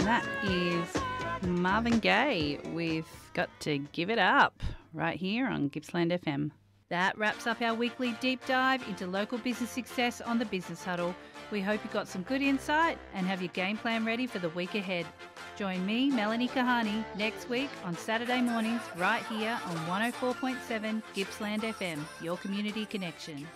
that is Marvin Gaye with Got to Give It Up right here on Gippsland FM. That wraps up our weekly deep dive into local business success on the Business Huddle. We hope you got some good insight and have your game plan ready for the week ahead. Join me, Melanie Kahani, next week on Saturday mornings right here on 104.7 Gippsland FM, your community connection.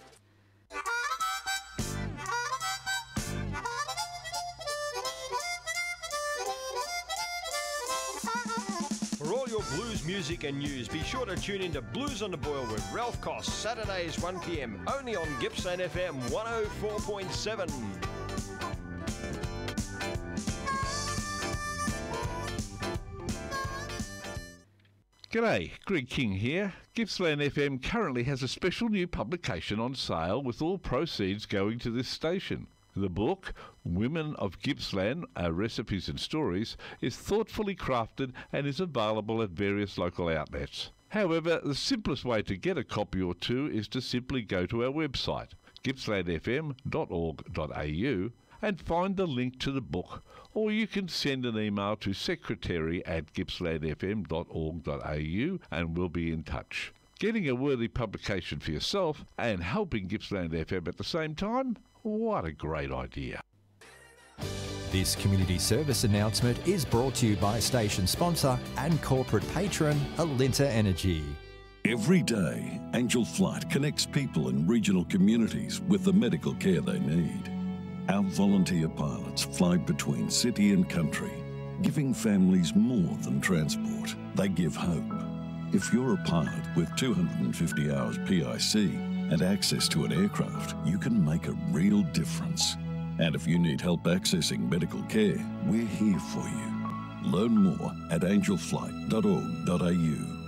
For all your blues music and news, be sure to tune in to Blues on the Boil with Ralph Koss, Saturdays 1 p.m, only on Gippsland FM 104.7. G'day, Greg King here. Gippsland FM currently has a special new publication on sale with all proceeds going to this station. The book, Women of Gippsland, Our Recipes and Stories, is thoughtfully crafted and is available at various local outlets. However, the simplest way to get a copy or two is to simply go to our website, gippslandfm.org.au, and find the link to the book, or you can send an email to secretary@gippslandfm.org.au and we'll be in touch. Getting a worthy publication for yourself and helping Gippsland FM at the same time? What a great idea. This community service announcement is brought to you by station sponsor and corporate patron Alinta Energy. Every day, Angel Flight connects people in regional communities with the medical care they need. Our volunteer pilots fly between city and country, giving families more than transport. They give hope. If you're a pilot with 250 hours PIC and access to an aircraft, you can make a real difference. And if you need help accessing medical care, we're here for you. Learn more at angelflight.org.au.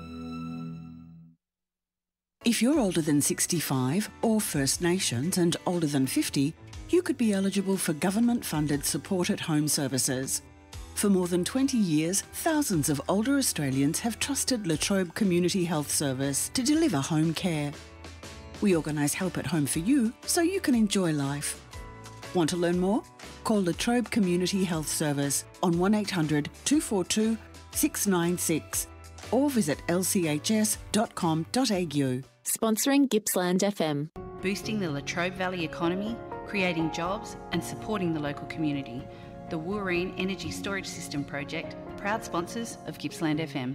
If you're older than 65 or First Nations and older than 50, you could be eligible for government-funded support at home services. For more than 20 years, thousands of older Australians have trusted La Trobe Community Health Service to deliver home care. We organise help at home for you so you can enjoy life. Want to learn more? Call La Trobe Community Health Service on 1800 242 696 or visit lchs.com.au. Sponsoring Gippsland FM. Boosting the Latrobe Valley economy, creating jobs and supporting the local community. The Wooreen Energy Storage System Project, proud sponsors of Gippsland FM.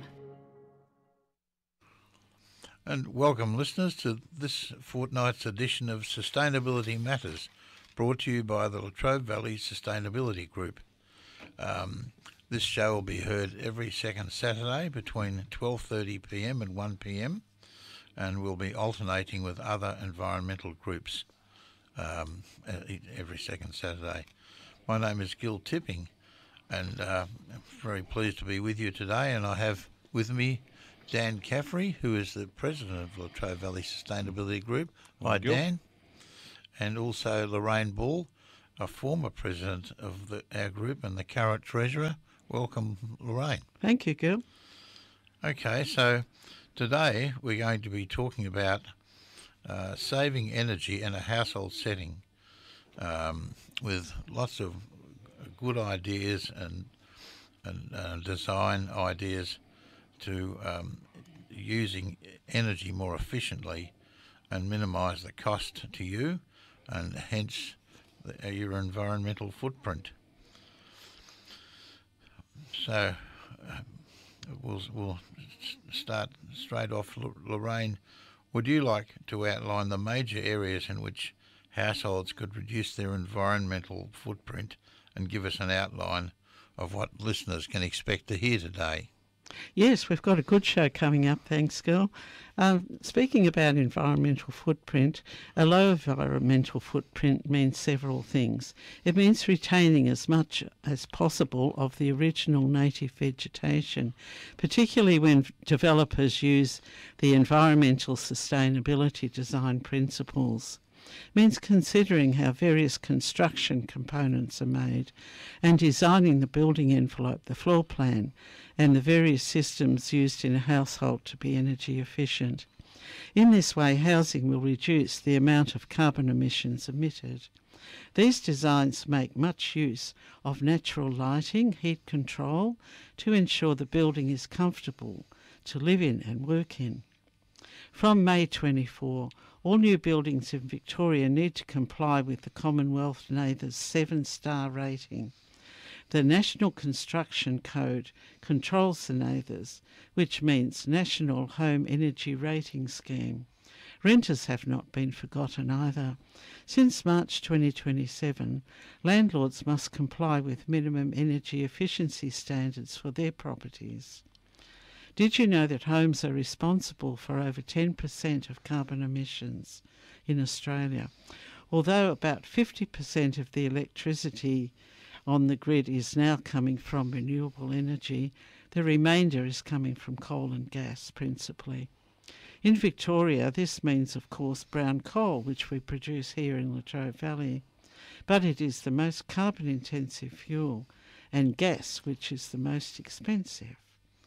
And welcome listeners to this fortnight's edition of Sustainability Matters, brought to you by the Latrobe Valley Sustainability Group. This show will be heard every second Saturday between 12:30pm and 1pm, and we'll be alternating with other environmental groups every second Saturday. My name is Gil Tipping, and I'm very pleased to be with you today, and I have with me Dan Caffrey, who is the president of Latrobe Valley Sustainability Group. Hi, Dan. And also Lorraine Ball, a former president of our group and the current treasurer. Welcome, Lorraine. Thank you, Gil. Okay, so today we're going to be talking about saving energy in a household setting, with lots of good ideas and design ideas to using energy more efficiently and minimise the cost to you and hence your environmental footprint. So we'll start straight off. Lorraine, would you like to outline the major areas in which households could reduce their environmental footprint and give us an outline of what listeners can expect to hear today? Yes, we've got a good show coming up, thanks, Gil. Speaking about environmental footprint, a low environmental footprint means several things. It means retaining as much as possible of the original native vegetation, particularly when developers use the environmental sustainability design principles. Means considering how various construction components are made and designing the building envelope, the floor plan, and the various systems used in a household to be energy efficient. In this way, housing will reduce the amount of carbon emissions emitted. These designs make much use of natural lighting, heat control, to ensure the building is comfortable to live in and work in. From May 24, all new buildings in Victoria need to comply with the Commonwealth NABERS 7-star rating. The National Construction Code controls the NABERS, which means National Home Energy Rating Scheme. Renters have not been forgotten either. Since March 2027, landlords must comply with minimum energy efficiency standards for their properties. Did you know that homes are responsible for over 10% of carbon emissions in Australia? Although about 50% of the electricity on the grid is now coming from renewable energy, the remainder is coming from coal and gas principally. In Victoria, this means, of course, brown coal, which we produce here in Latrobe Valley, but it is the most carbon-intensive fuel, and gas, which is the most expensive.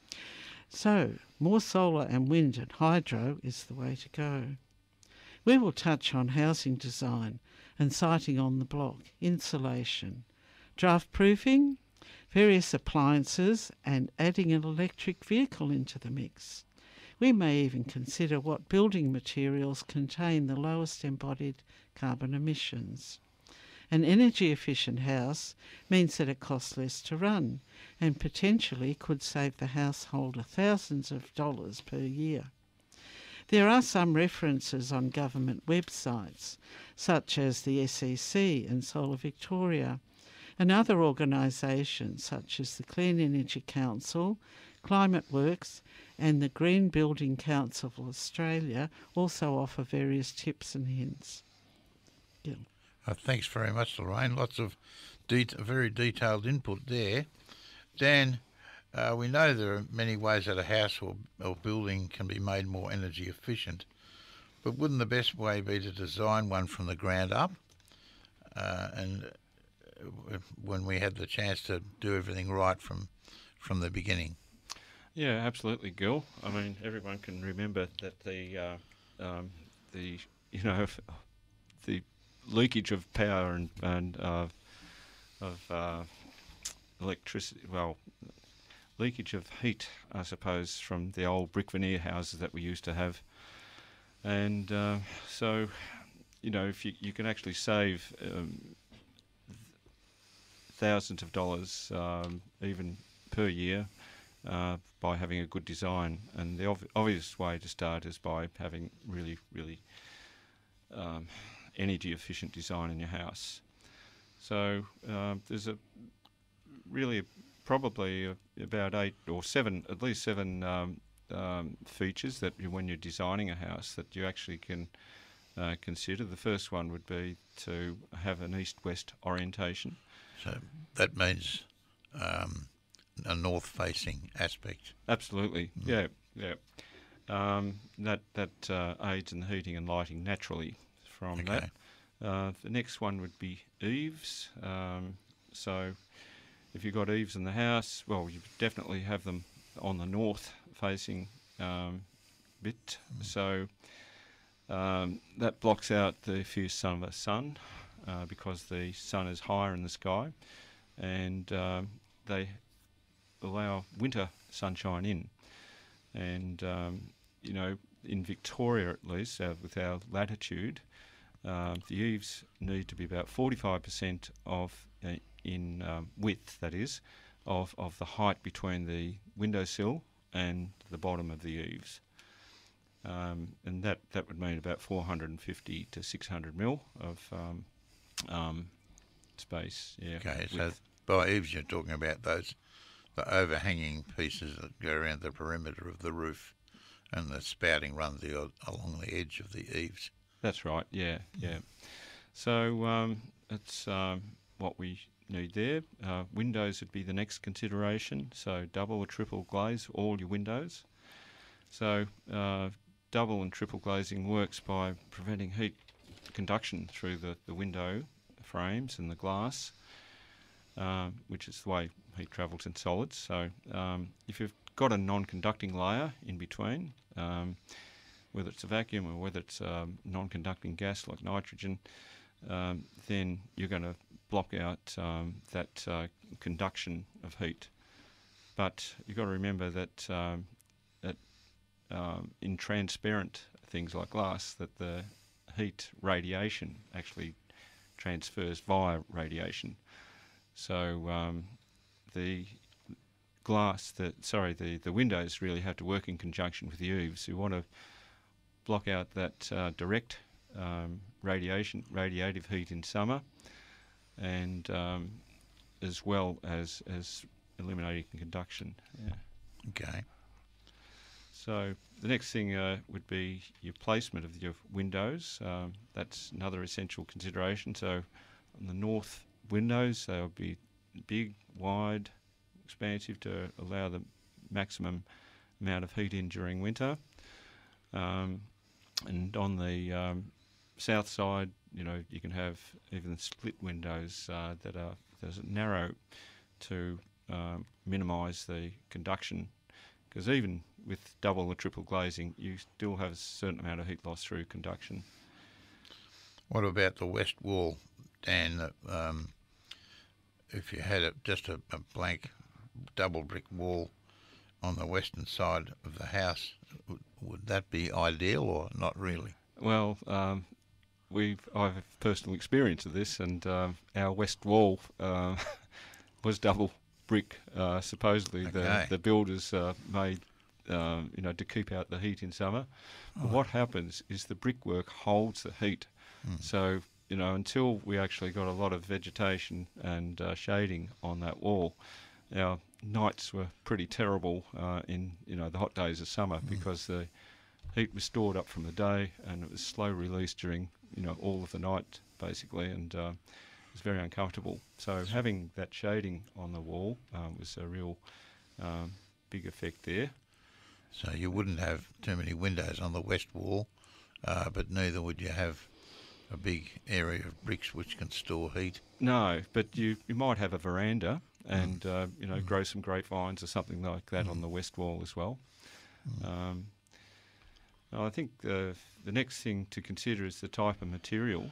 So, more solar and wind and hydro is the way to go. We will touch on housing design and siting on the block, insulation, draft proofing, various appliances, and adding an electric vehicle into the mix. We may even consider what building materials contain the lowest embodied carbon emissions. An energy-efficient house means that it costs less to run and potentially could save the householder thousands of dollars per year. There are some references on government websites, such as the SEC and Solar Victoria, and other organisations such as the Clean Energy Council, Climate Works and the Green Building Council of Australia also offer various tips and hints. Yeah. Thanks very much, Lorraine. Lots of very detailed input there. Dan, we know there are many ways that a house or building can be made more energy efficient, but wouldn't the best way be to design one from the ground up? And when we had the chance to do everything right from the beginning. Yeah, absolutely, Gil. I mean, everyone can remember that the leakage of power and of electricity. Well, leakage of heat, I suppose, from the old brick veneer houses that we used to have, and so if you can actually save thousands of dollars even per year. By having a good design, and the obvious way to start is by having really, really energy efficient design in your house. So there's probably about 8 or 7, at least 7 features that when you're designing a house that you actually can consider. The first one would be to have an east-west orientation. So that means a north-facing aspect. Absolutely, yeah. That aids in the heating and lighting naturally from that. The next one would be eaves. So if you've got eaves in the house, well, you definitely have them on the north-facing bit. So that blocks out the fierce sun of the sun because the sun is higher in the sky, and they allow winter sunshine in. And in Victoria at least, with our latitude, the eaves need to be about 45% in width, that is, of the height between the windowsill and the bottom of the eaves. And that would mean about 450 to 600 mil of space. Yeah. Okay, so by eaves you're talking about the overhanging pieces that go around the perimeter of the roof, and the spouting runs along the edge of the eaves. That's right, yeah. So it's what we need there. Windows would be the next consideration, so double or triple glaze all your windows. So double and triple glazing works by preventing heat conduction through the window frames and the glass, which is the way heat travels in solids. So if you've got a non-conducting layer in between, whether it's a vacuum or whether it's non-conducting gas like nitrogen, then you're going to block out that conduction of heat. But you've got to remember that in transparent things like glass, that the heat radiation actually transfers via radiation. So the windows really have to work in conjunction with the eaves. You want to block out that direct radiative heat in summer, and as well as eliminating conduction. Yeah. Okay. So the next thing would be your placement of your windows. That's another essential consideration. So on the north windows, they'll be big, wide, expansive to allow the maximum amount of heat in during winter. And on the south side, you can have even split windows that are narrow to minimise the conduction, because even with double or triple glazing, you still have a certain amount of heat loss through conduction. What about the west wall, Dan? If you had just a blank double brick wall on the western side of the house, would that be ideal or not really? Well, I've personal experience of this, and our west wall was double brick. Supposedly, the builders made to keep out the heat in summer. But what happens is the brickwork holds the heat. So until we actually got a lot of vegetation and shading on that wall, our nights were pretty terrible in the hot days of summer, because the heat was stored up from the day and it was slow release during all of the night basically, and it was very uncomfortable. So having that shading on the wall was a real big effect there. So you wouldn't have too many windows on the west wall, but neither would you have a big area of bricks which can store heat. No, but you might have a veranda and grow some grapevines or something like that on the west wall as well. I think the next thing to consider is the type of material,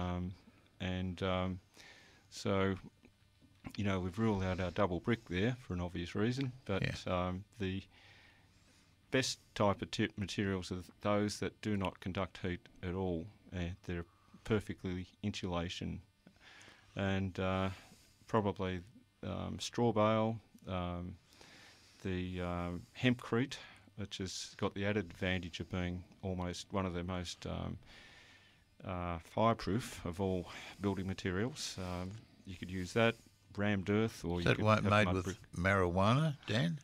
so we've ruled out our double brick there for an obvious reason, but the best type of materials are those that do not conduct heat at all. They're perfectly insulation, and probably straw bale, the hempcrete, which has got the added advantage of being almost one of the most fireproof of all building materials. You could use that, rammed earth, or is you that could one have made mud with brick. marijuana, Dan?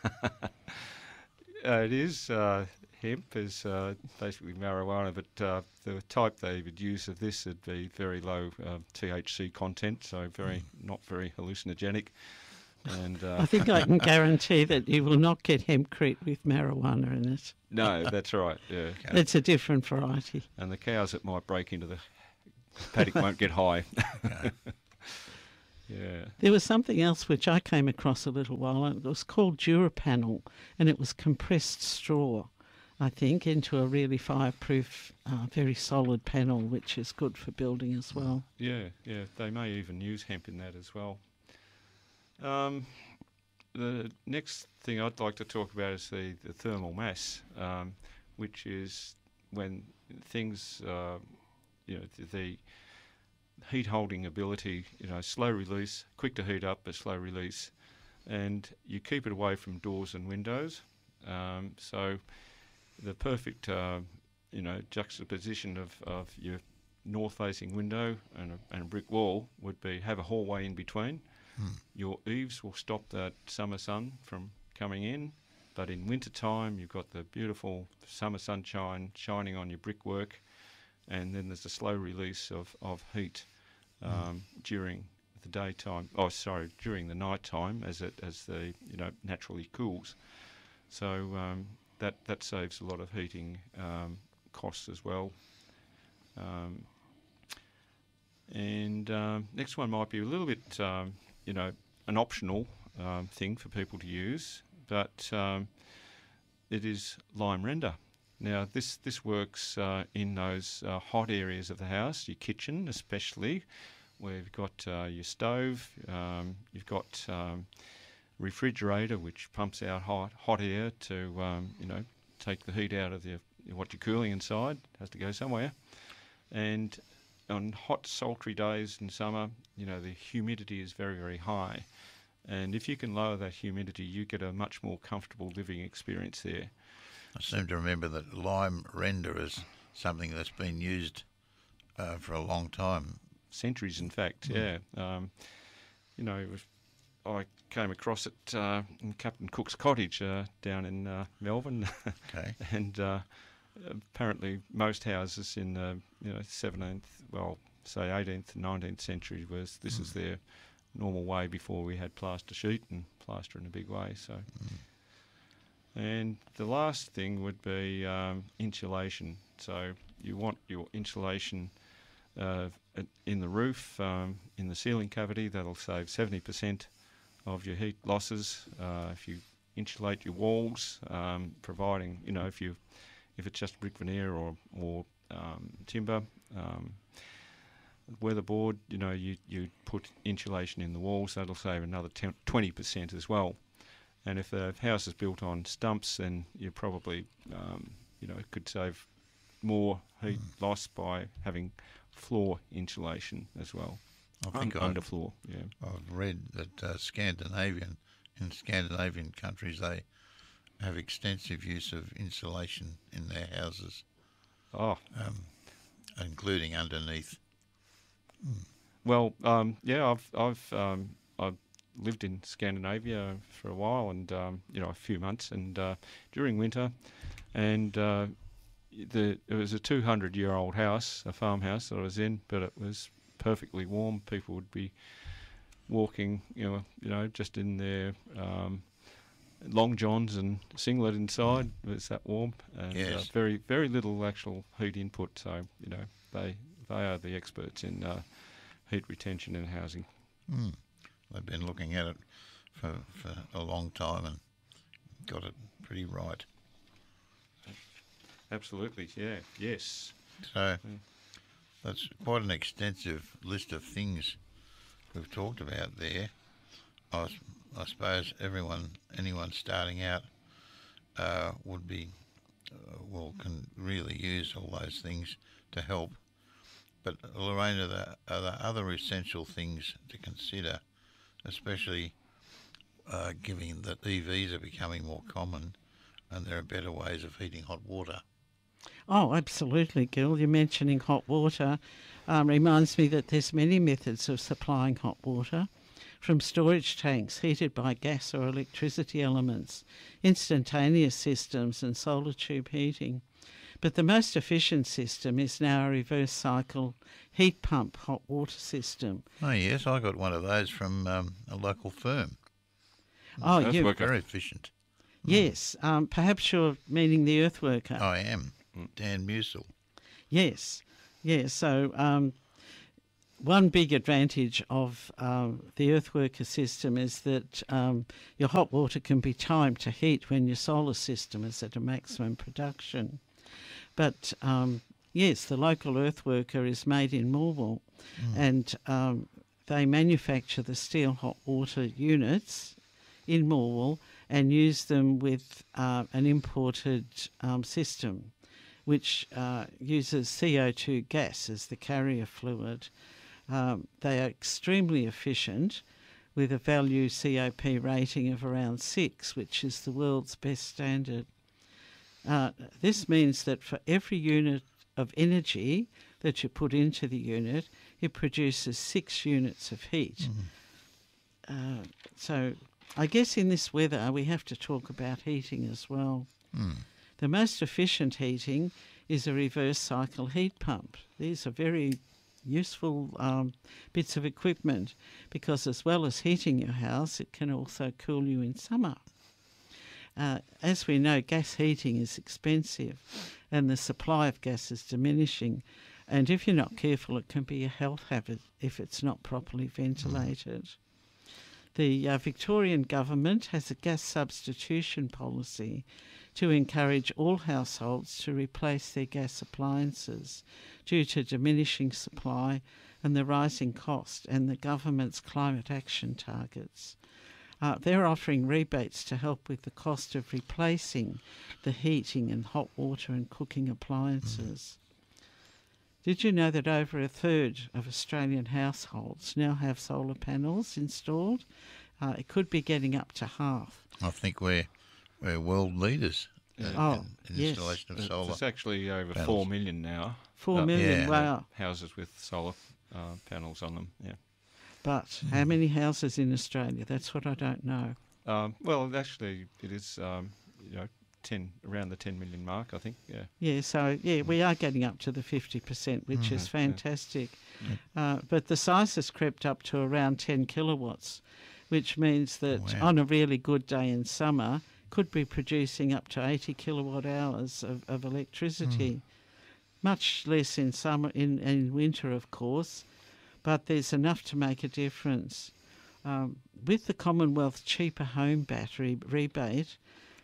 It is. Hemp is basically marijuana, but the type they would use of this would be very low THC content, so not very hallucinogenic. And I think I can guarantee that you will not get hempcrete with marijuana in it. No, that's right. Yeah, it's a different variety. And the cows that might break into the paddock won't get high. Yeah. There was something else which I came across a little while. It was called Durapanel, and it was compressed straw, I think, into a really fireproof, very solid panel, which is good for building as well. Yeah. They may even use hemp in that as well. The next thing I'd like to talk about is the thermal mass, which is when things, the heat holding ability, slow release, quick to heat up but slow release, and you keep it away from doors and windows. So the perfect, juxtaposition of your north-facing window and a brick wall would be have a hallway in between. Your eaves will stop that summer sun from coming in, but in winter time you've got the beautiful summer sunshine shining on your brickwork, and then there's a slow release of heat during the daytime. During the night time as the naturally cools. So that saves a lot of heating costs as well. Next one might be a little bit an optional thing for people to use, but it is lime render. Now, this works in those hot areas of the house, your kitchen especially, where you've got your stove, you've got refrigerator which pumps out hot air to take the heat out of what you're cooling inside. It has to go somewhere. And on hot, sultry days in summer, the humidity is very, very high. And if you can lower that humidity, you get a much more comfortable living experience there. I seem to remember that lime render is something that's been used for a long time. Centuries, in fact, yeah. I came across it in Captain Cook's cottage down in Melbourne. Okay. And apparently most houses in the 17th, well, say 18th and 19th century this is their normal way before we had plaster sheet and plaster in a big way. So, and the last thing would be insulation. So you want your insulation in the roof, in the ceiling cavity. That'll save 70% of your heat losses. If you insulate your walls, providing if it's just brick veneer or timber. Weatherboard, you put insulation in the walls, that'll save another 20% as well. And if the house is built on stumps, then you probably, could save more heat loss by having floor insulation as well. I think underfloor, yeah. I've read that in Scandinavian countries, they have extensive use of insulation in their houses. Including underneath. Well, I've lived in Scandinavia for a while, and a few months, and during winter, and it was a 200-year-old house, a farmhouse that I was in, but it was perfectly warm. People would be walking, just in their long johns and singlet inside. It's that warm, and yes. Very, very little actual heat input. So they are the experts in heat retention in housing. They've been looking at it for a long time and got it pretty right. Absolutely, yeah, yes. So that's quite an extensive list of things we've talked about there. I suppose anyone starting out would be, can really use all those things to help. But Lorraine, are there other essential things to consider, especially given that EVs are becoming more common and there are better ways of heating hot water? Oh, absolutely, Gil. You're mentioning hot water. Reminds me that there's many methods of supplying hot water, from storage tanks heated by gas or electricity elements, instantaneous systems and solar tube heating. But the most efficient system is now a reverse cycle heat pump hot water system. Oh yes, I got one of those from a local firm. Oh, you're very efficient. Yes, perhaps you're meaning the Earthworker. I am, Dan Musil. Yes, yes. So one big advantage of the Earthworker system is that your hot water can be timed to heat when your solar system is at a maximum production. But yes, the local Earthworker is made in Morwell, and they manufacture the steel hot water units in Morwell and use them with an imported system, which uses CO2 gas as the carrier fluid. They are extremely efficient, with a value COP rating of around 6, which is the world's best standard. This means that for every unit of energy that you put into the unit, it produces 6 units of heat. So I guess in this weather we have to talk about heating as well. The most efficient heating is a reverse cycle heat pump. These are very useful bits of equipment because as well as heating your house, it can also cool you in summer. As we know, gas heating is expensive and the supply of gas is diminishing, and if you're not careful it can be a health hazard if it's not properly ventilated. The Victorian government has a gas substitution policy to encourage all households to replace their gas appliances due to diminishing supply and the rising cost and the government's climate action targets. They're offering rebates to help with the cost of replacing the heating and hot water and cooking appliances. Did you know that over a third of Australian households now have solar panels installed? It could be getting up to half. I think we're world leaders in installation of solar. It's actually over panels. 4 million now. 4 million, wow. Houses with solar panels on them, yeah. But how many houses in Australia? That's what I don't know. Well, actually, it is, around the 10 million mark, I think, yeah. Yeah, so, we are getting up to the 50%, which is fantastic. But the size has crept up to around 10 kilowatts, which means that on a really good day in summer, could be producing up to 80 kilowatt hours of electricity. Much less in summer, in winter, of course, but there's enough to make a difference. With the Commonwealth Cheaper Home Battery rebate,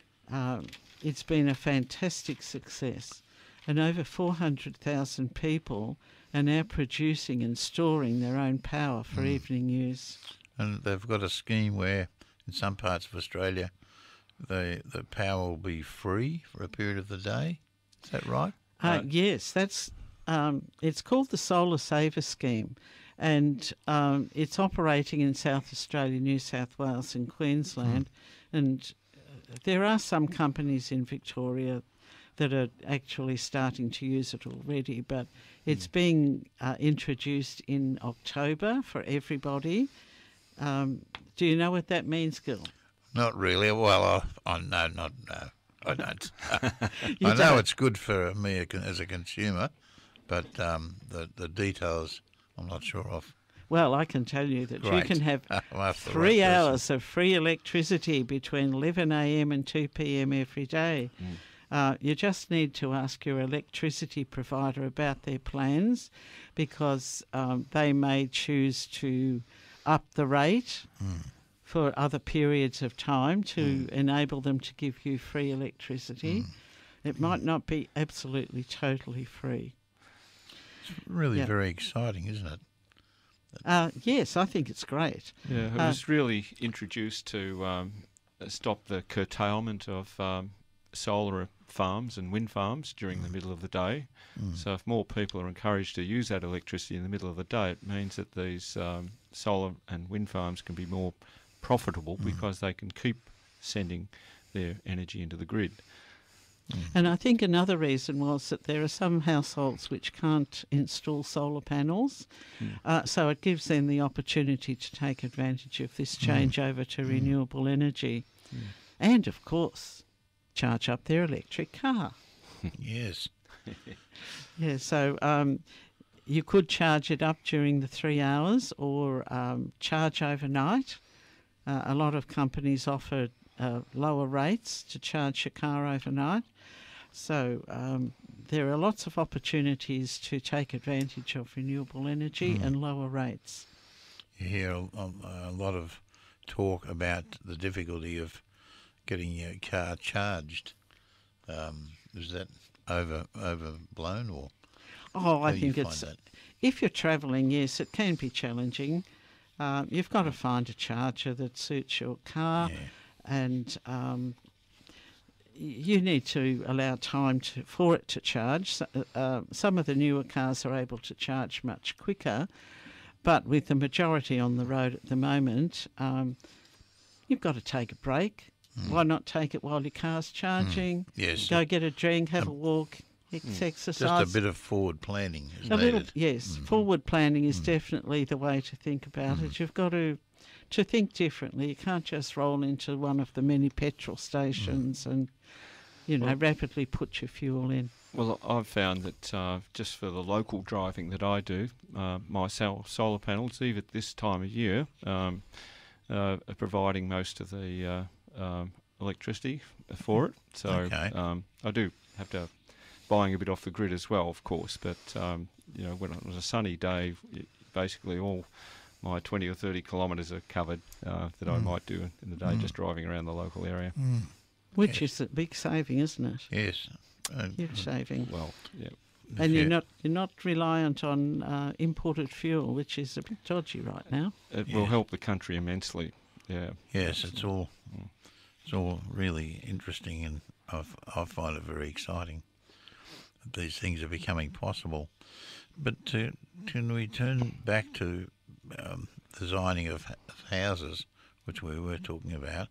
it's been a fantastic success, and over 400,000 people are now producing and storing their own power for evening use. And they've got a scheme where, in some parts of Australia, the power will be free for a period of the day. Is that right? Yes, that's it's called the Solar Saver Scheme, and it's operating in South Australia, New South Wales and Queensland, and there are some companies in Victoria that are actually starting to use it already, but it's being introduced in October for everybody. Do you know what that means, Gil? Not really. Well, I don't. I know don't? it's good for me as a consumer, but the details I'm not sure of. Well, I can tell you that you can have Well, 3 hours of free electricity between 11 a.m. and 2 p.m. every day. You just need to ask your electricity provider about their plans, because they may choose to up the rate for other periods of time to enable them to give you free electricity. It might not be absolutely totally free. It's really very exciting, isn't it? Yes, I think it's great. Yeah, it was really introduced to stop the curtailment of solar farms and wind farms during the middle of the day. So if more people are encouraged to use that electricity in the middle of the day, it means that these solar and wind farms can be more profitable because they can keep sending their energy into the grid. And I think another reason was that there are some households which can't install solar panels, so it gives them the opportunity to take advantage of this change over to renewable energy. And, of course, charge up their electric car. Yes. Yeah, so you could charge it up during the 3 hours or charge overnight. A lot of companies offer lower rates to charge your car overnight. So there are lots of opportunities to take advantage of renewable energy and lower rates. You hear a lot of talk about the difficulty of getting your car charged. Is that overblown, or? Oh, I think it's. If you're travelling, yes, it can be challenging. You've got to find a charger that suits your car, and you need to allow time for it to charge. Some of the newer cars are able to charge much quicker, but with the majority on the road at the moment, you've got to take a break. Why not take it while your car's charging? Yes. Go get a drink, have a walk, exercise. Just a bit of forward planning is needed. Yes, forward planning is definitely the way to think about it. You've got to think differently. You can't just roll into one of the many petrol stations and, rapidly put your fuel in. Well, I've found that just for the local driving that I do, my solar panels, even at this time of year, are providing most of the electricity for it. So I do have to buying a bit off the grid as well, of course. But when it was a sunny day, basically all my 20 or 30 kilometres are covered that I might do in the day just driving around the local area. Which is a big saving, isn't it? Yes. Huge saving. Well, yeah. And you're not reliant on imported fuel, which is a bit dodgy right now. It will help the country immensely. Yeah. Yes, it's all really interesting, and I find it very exciting that these things are becoming possible. But can we turn back to designing of houses, which we were talking about?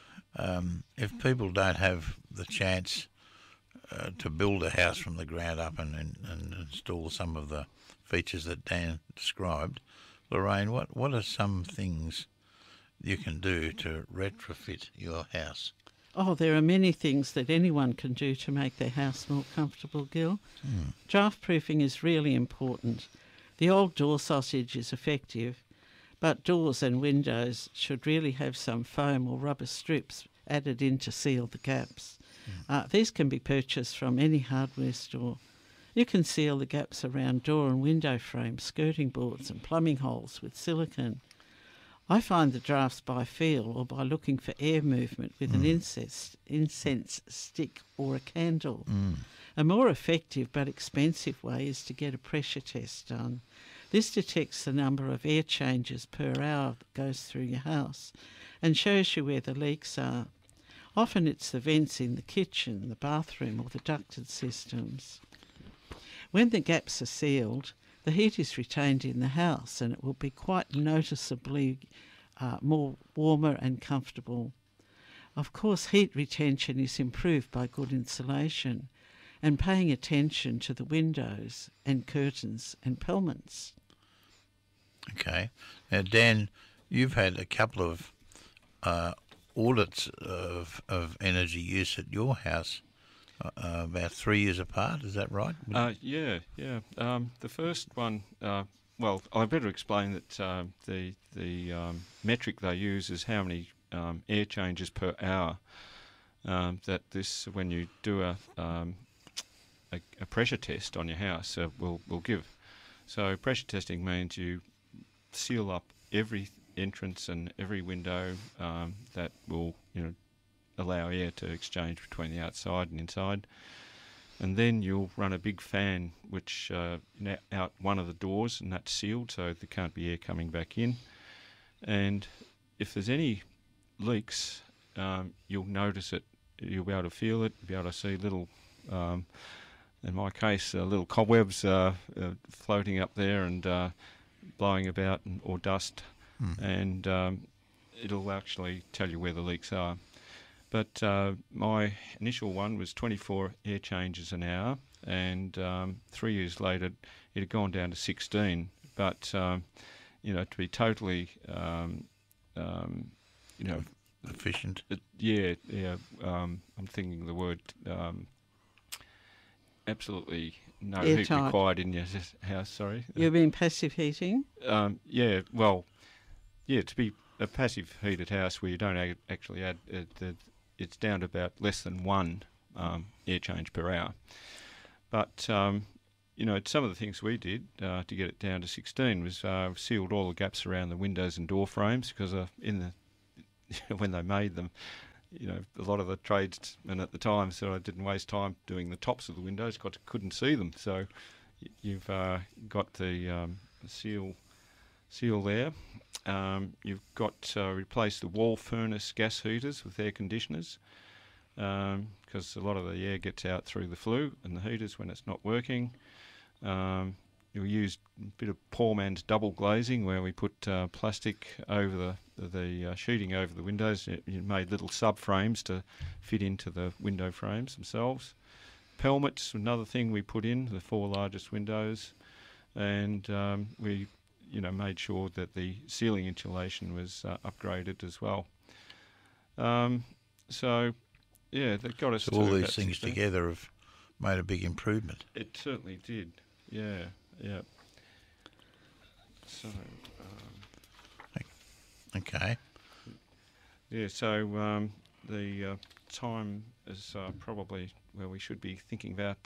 If people don't have the chance to build a house from the ground up and install some of the features that Dan described, Lorraine, what are some things you can do to retrofit your house? Oh, there are many things that anyone can do to make their house more comfortable, Gil. Draft proofing is really important. The old door sausage is effective, but doors and windows should really have some foam or rubber strips added in to seal the gaps. These can be purchased from any hardware store. You can seal the gaps around door and window frames, skirting boards and plumbing holes with silicone. I find the drafts by feel or by looking for air movement with an incense stick or a candle. A more effective but expensive way is to get a pressure test done. This detects the number of air changes per hour that goes through your house and shows you where the leaks are. Often it's the vents in the kitchen, the bathroom or the ducted systems. When the gaps are sealed, the heat is retained in the house and it will be quite noticeably more warmer and comfortable. Of course, heat retention is improved by good insulation and paying attention to the windows and curtains and pelments. Okay. Now, Dan, you've had a couple of audits of energy use at your house about 3 years apart. Is that right? Yeah. The first one, well, I better explain that the metric they use is how many air changes per hour. That this, when you do a pressure test on your house, will give. So pressure testing means you seal up every entrance and every window that will, allow air to exchange between the outside and inside. And then you'll run a big fan which out one of the doors, and that's sealed, so there can't be air coming back in. And if there's any leaks, you'll notice it. You'll be able to feel it. You'll be able to see little, in my case, little cobwebs floating up there and blowing about, or dust. And it'll actually tell you where the leaks are. But my initial one was 24 air changes an hour, and 3 years later it had gone down to 16. But to be totally, efficient. I'm thinking the word absolutely no Airtight. heat required in your house. Sorry. You mean passive heating? To be a passive heated house where you don't actually add, it's down to about less than one air change per hour. But, some of the things we did to get it down to 16 was sealed all the gaps around the windows and door frames, because when they made them, a lot of the tradesmen at the time sort of didn't waste time doing the tops of the windows because couldn't see them. So you've got the seal there. You've got to replace the wall furnace gas heaters with air conditioners, because a lot of the air gets out through the flue and the heaters when it's not working. You'll use a bit of poor man's double glazing, where we put plastic over the sheeting over the windows. You made little subframes to fit into the window frames themselves. Pelmets, another thing we put in the 4 largest windows, and we made sure that the ceiling insulation was upgraded as well. That got us so to all these about things 16. together have made a big improvement. It certainly did. Yeah. So. Okay. Yeah. So the time is probably where we should be thinking about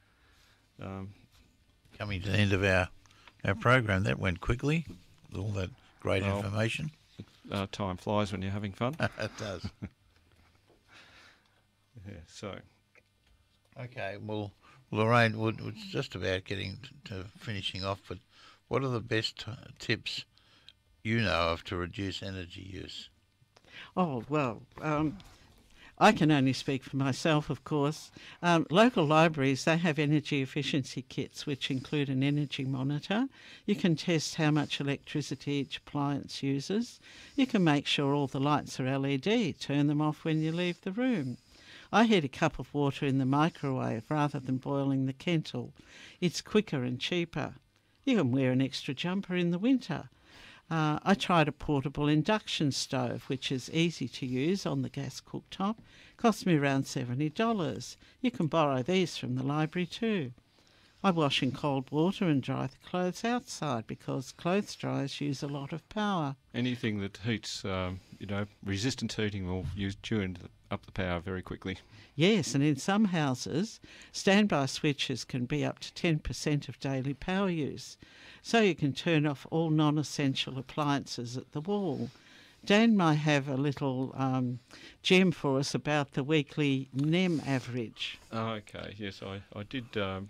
coming to the end of our program. That went quickly with all that great information. Time flies when you're having fun. It does. Yeah, so. Okay, well, Lorraine, we're just about getting to finishing off, but what are the best tips you know of to reduce energy use? Oh, well, I can only speak for myself, of course. Local libraries, they have energy efficiency kits which include an energy monitor. You can test how much electricity each appliance uses. You can make sure all the lights are LED, turn them off when you leave the room. I heat a cup of water in the microwave rather than boiling the kettle. It's quicker and cheaper. You can wear an extra jumper in the winter. I tried a portable induction stove, which is easy to use on the gas cooktop. Cost me around $70. You can borrow these from the library too. I wash in cold water and dry the clothes outside because clothes dryers use a lot of power. Anything that heats, resistant heating will chew up the power very quickly. Yes, and in some houses, standby switches can be up to 10% of daily power use. So you can turn off all non-essential appliances at the wall. Dan might have a little gem for us about the weekly NEM average. Oh, okay, yes, I did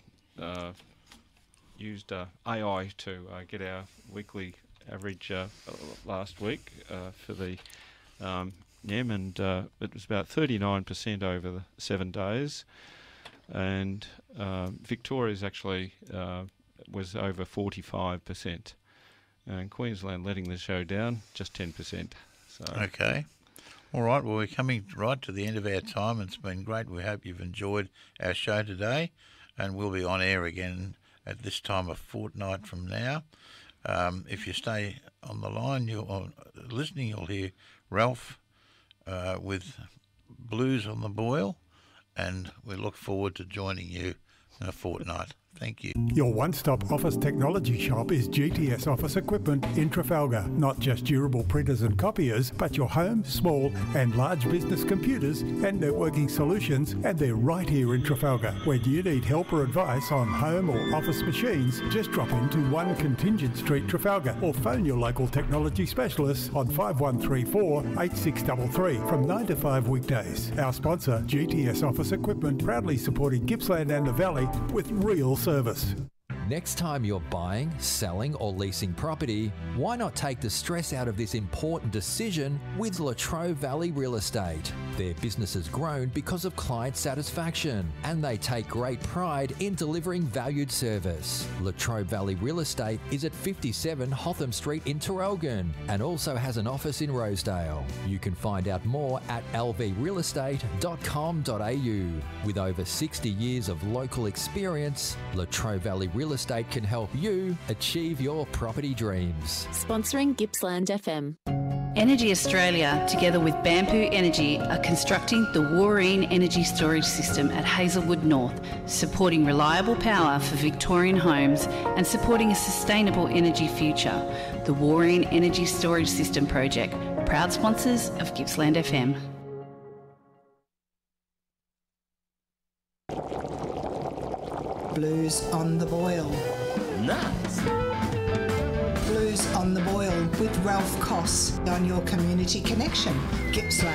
used AI to get our weekly average last week for the NEM, and it was about 39% over the 7 days. And Victoria's actually was over 45%. And Queensland letting the show down, just 10%. So. Okay. All right, well, we're coming right to the end of our time. It's been great. We hope you've enjoyed our show today, and we'll be on air again at this time a fortnight from now. If you stay on the line, you'll hear Ralph with Blues on the Boil, and we look forward to joining you in a fortnight. Thank you. Your one-stop office technology shop is GTS Office Equipment in Trafalgar. Not just durable printers and copiers, but your home, small and large business computers and networking solutions, and they're right here in Trafalgar. When you need help or advice on home or office machines, just drop into 1 Contingent Street, Trafalgar, or phone your local technology specialists on 5134 8633 from 9 to 5 weekdays. Our sponsor, GTS Office Equipment, proudly supporting Gippsland and the Valley with real service. Next time you're buying, selling or leasing property, why not take the stress out of this important decision with Latrobe Valley Real Estate? Their business has grown because of client satisfaction, and they take great pride in delivering valued service. Latrobe Valley Real Estate is at 57 Hotham Street in Traralgon and also has an office in Rosedale. You can find out more at lvrealestate.com.au. With over 60 years of local experience, Latrobe Valley Real Estate can help you achieve your property dreams. Sponsoring Gippsland FM. Energy Australia, together with Bamboo Energy, are constructing the Wooreen Energy Storage System at Hazelwood North, supporting reliable power for Victorian homes and supporting a sustainable energy future. The Wooreen Energy Storage System project, proud sponsors of Gippsland FM. Blues on the Boil. Nuts. Blues on the Boil with Ralph Koss on your Community Connection, Gippsland.